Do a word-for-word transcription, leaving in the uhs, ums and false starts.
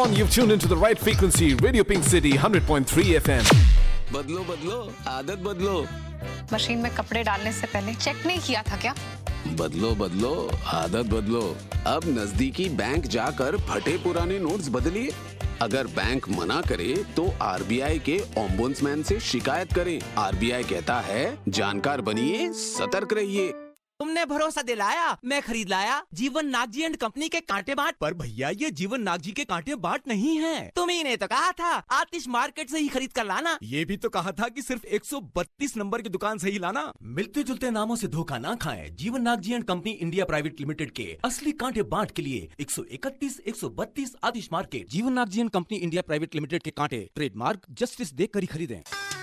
on, you've tuned into the right frequency, Radio Pink City, one hundred point three F M. बदलो बदलो आदत बदलो। Machine में कपड़े डालने से पहले चेक नहीं किया था क्या? बदलो बदलो आदत बदलो। अब नजदीकी बैंक जाकर फटे पुराने नोट्स बदलिए। अगर बैंक मना करे तो आर बी आई के ओम्बुड्समैन से शिकायत करें। आर बी आई कहता है, जानकार बनिए, सतर्क रहिए। तुमने भरोसा दिलाया, मैं खरीद लाया जीवन नागजी एंड कंपनी के कांटे बाट। पर भैया ये जीवन नागजी के कांटे बाट नहीं है। तुम्ही ने तो कहा था आतिश मार्केट से ही खरीद कर लाना। ये भी तो कहा था कि सिर्फ एक सौ बत्तीस नंबर की दुकान से ही लाना। मिलते जुलते नामों से धोखा ना खाएं। जीवन Nagji and company India private limited के असली कांटे बाट के लिए एक सौ इकतीस, एक सौ बत्तीस आतिश मार्केट। जीवन Nagji and company India private limited के कांटे ट्रेडमार्क जस्टिस देख कर ही खरीदें।